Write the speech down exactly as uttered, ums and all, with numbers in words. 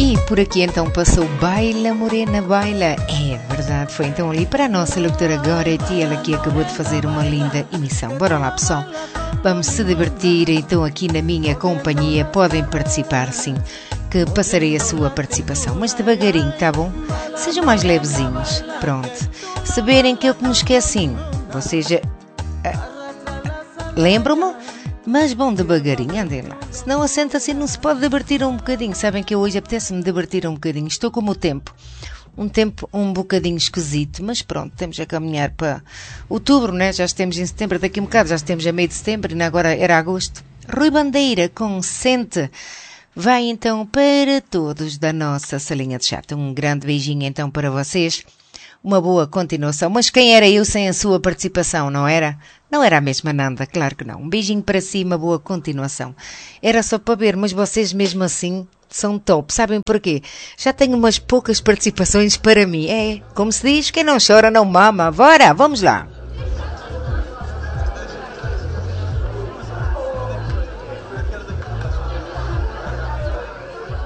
E por aqui então passou Baila Morena Baila. É verdade, foi então ali para a nossa locutora Goretti, ela que acabou de fazer uma linda emissão. Bora lá, pessoal, vamos se divertir então aqui na minha companhia. Podem participar, sim, que passarei a sua participação, mas devagarinho, tá bom? Sejam mais levezinhos, pronto. Saberem que eu que me esqueci, vocês uh, uh, lembram-me? Mas bom, devagarinho, andem lá. Se não assenta assim, não se pode divertir um bocadinho. Sabem que eu hoje apetece-me divertir um bocadinho. Estou como o tempo. Um tempo um bocadinho esquisito, mas pronto, temos a caminhar para outubro, né? Já estamos em setembro, daqui a um bocado já estamos a meio de setembro e agora era agosto. Rui Bandeira, com Sente, vai então para todos da nossa salinha de chat. Um grande beijinho então para vocês. Uma boa continuação. Mas quem era eu sem a sua participação, não era? Não era a mesma Nanda, claro que não. Um beijinho para si, uma boa continuação. Era só para ver, mas vocês mesmo assim são top. Sabem porquê? Já tenho umas poucas participações para mim. É, como se diz, quem não chora não mama. Bora, vamos lá.